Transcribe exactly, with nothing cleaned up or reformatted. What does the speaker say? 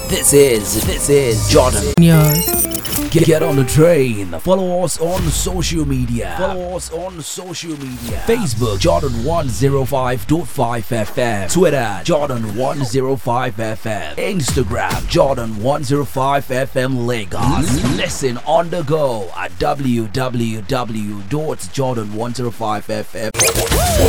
This is, this is Jordan. Yes. Get, get on the train. Follow us on social media. Follow us on social media. Facebook Jordan one oh five point five F M. Twitter Jordan one oh five F M. Instagram Jordan one oh five F M Lagos. Listen on the go at w w w dot jordan one oh five F M.